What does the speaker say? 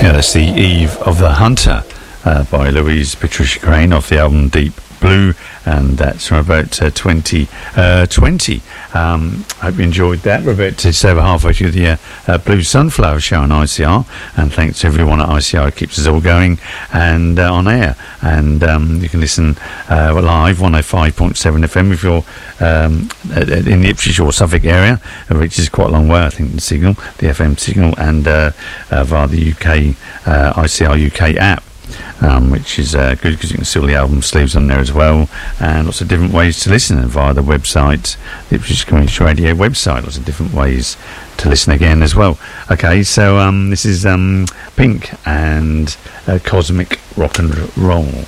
Yeah, that's the Eve of the Hunter by Louise Patricia Crane off the album Deep Blue, and that's from about 2020. Hope you enjoyed that. We're about to over halfway through the Blue Sunflower show on ICR, and thanks to everyone at ICR who keeps us all going and on air. And you can listen live 105.7 FM if you're in the Ipswich or Suffolk area, which is quite a long way, I think, the signal, the FM signal, and via the UK ICR UK app. Which is good because you can see all the album sleeves on there as well, and lots of different ways to listen via the website, the Ipswich Community Radio website. Lots of different ways to listen again as well. Okay, so this is Pink and Cosmic Rock and Roll.